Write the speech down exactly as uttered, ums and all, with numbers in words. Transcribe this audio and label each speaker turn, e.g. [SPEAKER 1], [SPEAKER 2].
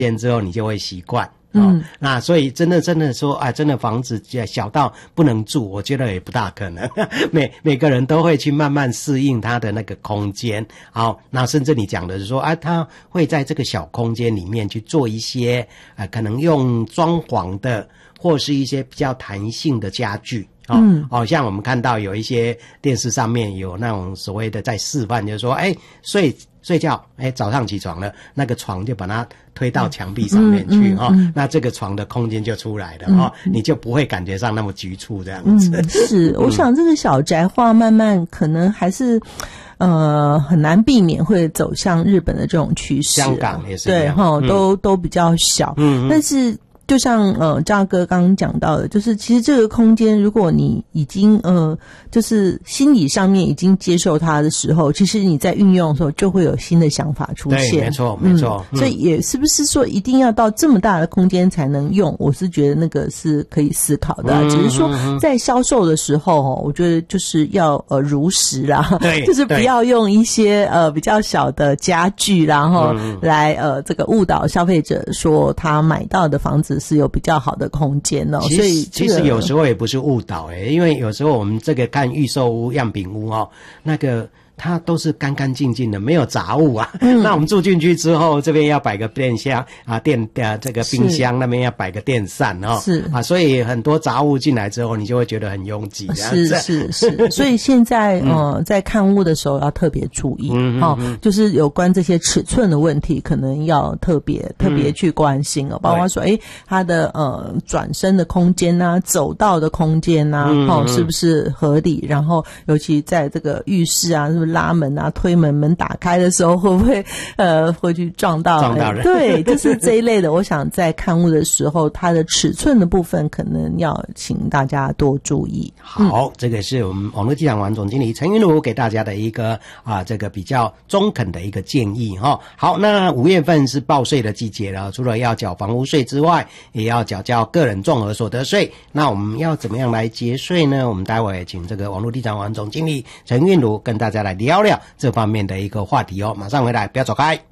[SPEAKER 1] 间之后，你就会习惯。嗯、哦，那所以真的真的说啊，真的房子小到不能住，我觉得也不大可能。每每个人都会去慢慢适应他的那个空间。好，那甚至你讲的是说啊，他会在这个小空间里面去做一些啊，可能用装潢的或是一些比较弹性的家具。哦、嗯，哦，像我们看到有一些电视上面有那种所谓的在示范，就是说，哎，睡睡觉，哎，早上起床了，那个床就把它推到墙壁上面去，哈、嗯嗯嗯哦，那这个床的空间就出来了，哈、嗯，你就不会感觉上那么局促这样子。
[SPEAKER 2] 嗯、是，我想这个小宅化慢慢可能还是。呃，很难避免会走向日本的这种趋势。
[SPEAKER 1] 香港也是
[SPEAKER 2] 对哈、嗯，都都比较小，嗯，但是。就像呃张哥刚刚讲到的，就是其实这个空间，如果你已经呃就是心理上面已经接受它的时候，其实你在运用的时候就会有新的想法出现。
[SPEAKER 1] 对，没错没错、
[SPEAKER 2] 嗯。所以也是不是说一定要到这么大的空间才能用？我是觉得那个是可以思考的、啊嗯，只是说在销售的时候哦，我觉得就是要呃如实啦，
[SPEAKER 1] 对，
[SPEAKER 2] 就是不要用一些呃比较小的家具，然后来呃这个误导消费者说他买到的房子是有比较好的空间哦，所以、这个、
[SPEAKER 1] 其实有时候也不是误导诶，因为有时候我们这个看预售屋、样品屋哦，那个它都是干干净净的，没有杂物啊。嗯、那我们住进去之后，这边要摆个电箱啊，电呃这个冰箱，那边要摆个电扇哦，
[SPEAKER 2] 是啊，
[SPEAKER 1] 所以很多杂物进来之后，你就会觉得很拥挤。
[SPEAKER 2] 是是是，所以现在呃、嗯、在看屋的时候要特别注意，嗯哦、嗯，就是有关这些尺寸的问题，可能要特别特别去关心哦，嗯、包括说，哎，它的呃转身的空间啊，走道的空间啊，嗯、哦是不是合理？然后尤其在这个浴室啊，是不是拉门啊，推门门打开的时候会不会呃会去撞到
[SPEAKER 1] 撞到人？
[SPEAKER 2] 对，就是这一类的。我想在看屋的时候，它的尺寸的部分可能要请大家多注意。
[SPEAKER 1] 好，嗯、这个是我们网络地产王总经理陈云儒给大家的一个啊这个比较中肯的一个建议哈。好，那五月份是报税的季节了，除了要缴房屋税之外，也要缴交个人综合所得税。那我们要怎么样来节税呢？我们待会请这个网络地产王总经理陈云儒跟大家来聊聊这方面的一个话题哦，马上回来，不要走开。